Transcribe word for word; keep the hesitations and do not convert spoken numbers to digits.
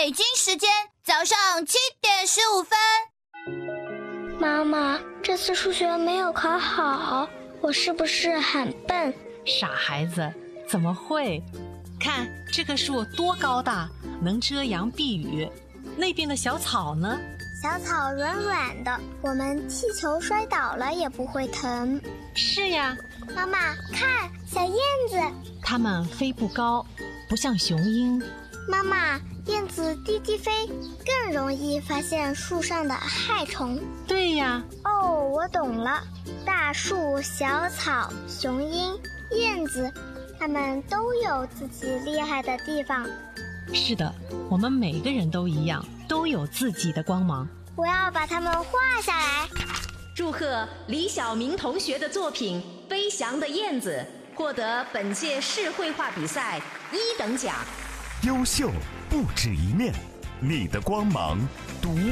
北京时间早上七点十五分。 妈妈，这次数学没有考好，我是不是很笨？ 傻孩子，怎么会？看这棵树多高大，能遮阳避雨。那边的小草呢？ 小草软软的，我们踢球摔倒了也不会疼。 是呀。 妈妈，看，小燕子。 它们飞不高，不像雄鹰。 妈妈，燕子低低飞，更容易发现树上的害虫。 对呀。 哦，我懂了。大树、小草、雄鹰、燕子，它们都有自己厉害的地方。 是的，我们每个人都一样，都有自己的光芒。 我要把它们画下来。 祝贺李晓明同学的作品《飞翔的燕子》获得本届市绘画比赛一等奖。 优秀不止一面，你的光芒独